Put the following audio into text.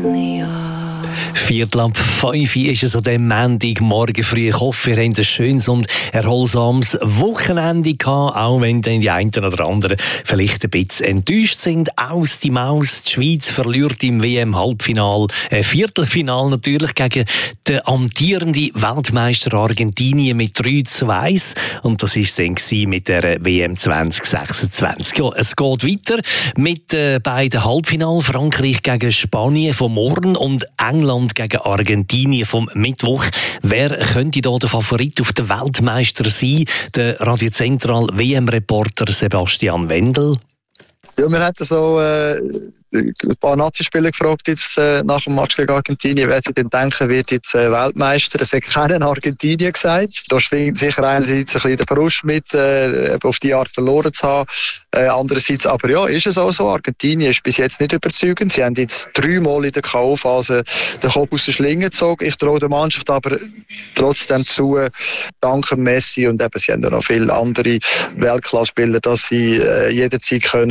4:45 ist es an diesem Montagmorgen früh. Ich hoffe, ihr habt ein schönes und erholsames Wochenende gehabt, auch wenn dann die einen oder anderen vielleicht ein bisschen enttäuscht sind. Aus die Maus, die Schweiz verliert im WM-Halbfinal, Viertelfinal natürlich, gegen den amtierenden Weltmeister Argentinien mit 3:1. Und das war es dann mit der WM 2026. Ja, es geht weiter mit beiden Halbfinalen. Frankreich gegen Spanien vom Morgen und England gegen Argentinien vom Mittwoch. Wer könnte da der Favorit auf den Weltmeister sein? Der Radio Zentral WM-Reporter Sebastian Wendel. Ja, wir hatten so ein paar Nazi-Spieler gefragt jetzt, nach dem Match gegen Argentinien, wer sie denn denken, wird jetzt Weltmeister. Es hat keinen Argentinien gesagt. Da schwingt sicher einerseits ein bisschen der Frust mit, auf die Art verloren zu haben. Andererseits aber ja, ist es auch so. Argentinien ist bis jetzt nicht überzeugend. Sie haben jetzt 3-mal in der K.O.-Phase den Kopf aus der Schlinge gezogen. Ich traue der Mannschaft aber trotzdem zu, dank Messi und eben, sie haben ja noch viele andere Weltklasse-Spieler, dass sie jederzeit können